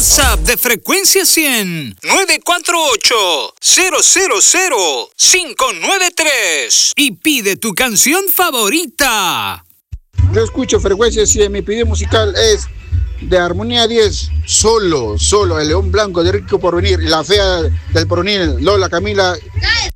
WhatsApp de Frecuencia 100, 948-000-593 y pide tu canción favorita. Yo escucho Frecuencia 100, mi pedido musical es de Armonía 10, solo, el León Blanco de Rico Porvenir y la fea del Porvenir, Lola Camila